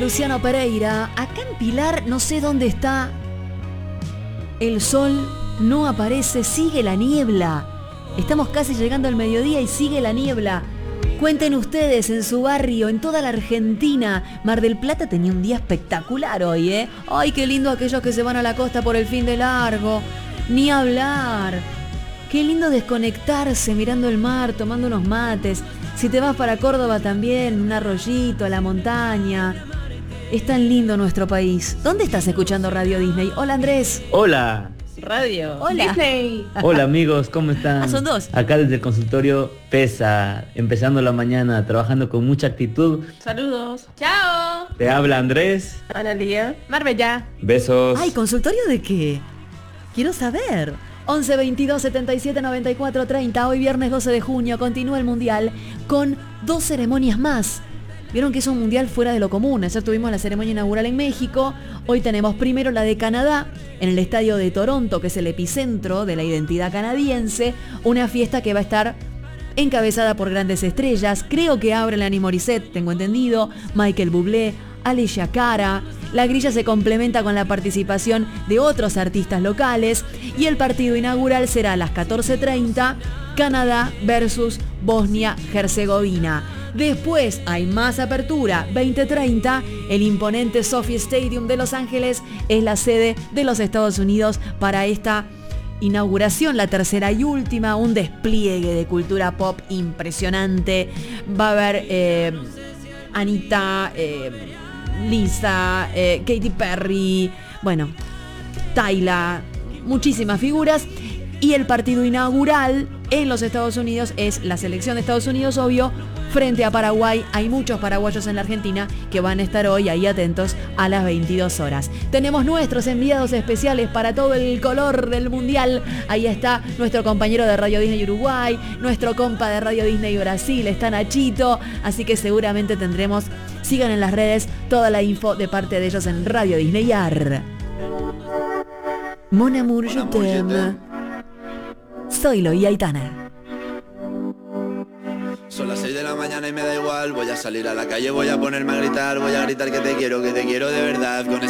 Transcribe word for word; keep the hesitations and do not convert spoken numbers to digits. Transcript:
Luciano Pereira, acá en Pilar no sé dónde está. El sol no aparece, sigue la niebla. Estamos casi llegando al mediodía y sigue la niebla. Cuenten ustedes en su barrio, en toda la Argentina. Mar del Plata tenía un día espectacular hoy, ¿eh? Ay, qué lindo aquellos que se van a la costa por el fin de largo. Ni hablar. Qué lindo desconectarse mirando el mar, tomando unos mates. Si te vas para Córdoba también, un arroyito, a la montaña. Es tan lindo nuestro país. ¿Dónde estás escuchando Radio Disney? Hola, Andrés. Hola. Radio Hola. Disney. Hola amigos, ¿cómo están? Ah, son dos. Acá desde el consultorio Pesa, empezando la mañana, trabajando con mucha actitud. Saludos. Chao. Te habla Andrés. Analía. Marbella. Besos. Ay, ¿consultorio de qué? Quiero saber. once veintidós setenta y siete noventa y cuatro treinta. Hoy viernes doce de junio continúa el Mundial con dos ceremonias más. Vieron que es un mundial fuera de lo común. Ayer tuvimos la ceremonia inaugural en México. Hoy tenemos primero la de Canadá, en el estadio de Toronto, que es el epicentro de la identidad canadiense. Una fiesta que va a estar encabezada por grandes estrellas. Creo que abre Alanis Morissette, tengo entendido. Michael Bublé, Alicia Cara. La grilla se complementa con la participación de otros artistas locales. Y el partido inaugural será a las catorce treinta. Canadá versus Bosnia-Herzegovina. Después hay más apertura, veinte treinta, el imponente SoFi Stadium de Los Ángeles es la sede de los Estados Unidos para esta inauguración, la tercera y última, un despliegue de cultura pop impresionante. Va a haber eh, Anita, eh, Lisa, eh, Katy Perry, bueno, Tyla, muchísimas figuras. Y el partido inaugural en los Estados Unidos es la selección de Estados Unidos, obvio, frente a Paraguay. Hay muchos paraguayos en la Argentina que van a estar hoy ahí atentos a las veintidós horas. Tenemos nuestros enviados especiales para todo el color del Mundial. Ahí está nuestro compañero de Radio Disney Uruguay, nuestro compa de Radio Disney Brasil, está Nachito. Así que seguramente tendremos, sigan en las redes, toda la info de parte de ellos en Radio Disney Ar. Mon amour, je t'aime. Zoilo y Aitana. Son las seis de la mañana y me da igual. Voy a salir a la calle, voy a ponerme a gritar. Voy a gritar que te quiero, que te quiero de verdad. Con